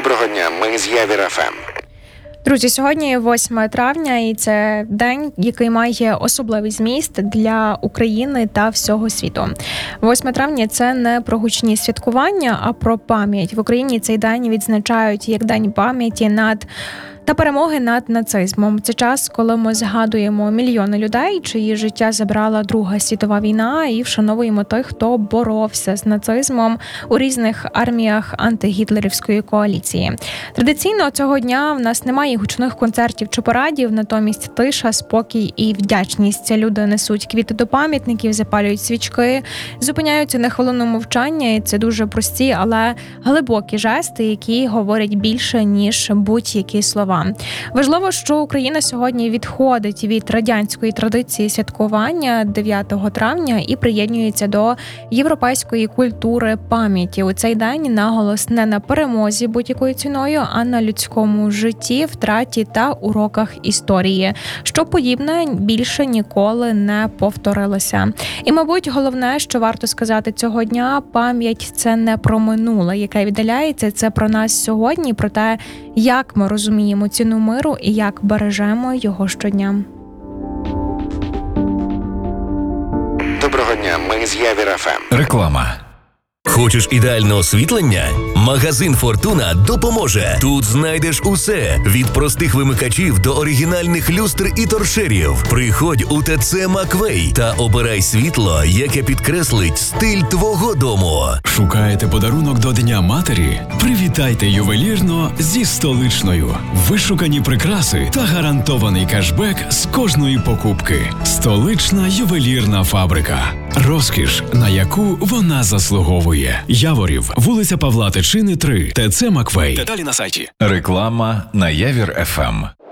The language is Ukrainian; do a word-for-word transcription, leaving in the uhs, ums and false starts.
Доброго дня, ми з Явір еф ем. Друзі, сьогодні восьме травня, і це день, який має особливий зміст для України та всього світу. восьме травня – це не про гучні святкування, а про пам'ять. В Україні цей день відзначають як День пам'яті над та перемоги над нацизмом. Це час, коли ми згадуємо мільйони людей, чиї життя забрала Друга світова війна, і вшановуємо тих, хто боровся з нацизмом у різних арміях антигітлерівської коаліції. Традиційно цього дня в нас немає гучних концертів чи парадів, натомість тиша, спокій і вдячність. Люди несуть квіти до пам'ятників, запалюють свічки, зупиняються на хвилину мовчання, і це дуже прості, але глибокі жести, які говорять більше, ніж будь-які слова. Важливо, що Україна сьогодні відходить від радянської традиції святкування дев'ятого травня і приєднується до європейської культури пам'яті. У цей день наголос не на перемозі будь-якою ціною, а на людському житті, втраті та уроках історії. Що подібне більше ніколи не повторилося. І, мабуть, головне, що варто сказати цього дня, пам'ять – це не про минуле, яке віддаляється, це про нас сьогодні, про те, як ми розуміємо ціну миру і як бережемо його щодня. Доброго дня, ми з Явір еф ем. Реклама. Хочеш ідеальне освітлення? Магазин «Фортуна» допоможе. Тут знайдеш усе – від простих вимикачів до оригінальних люстр і торшерів. Приходь у ТЦ «Маквей» та обирай світло, яке підкреслить стиль твого дому. Шукаєте подарунок до Дня матері? Привітайте ювелірно зі столичною. Вишукані прикраси та гарантований кешбек з кожної покупки. Столична ювелірна фабрика. Розкіш, на яку вона заслуговує. Яворів, вулиця Павла Тичини, три, ТЦ «Маквей». Деталі на сайті. Реклама на Явір еф ем.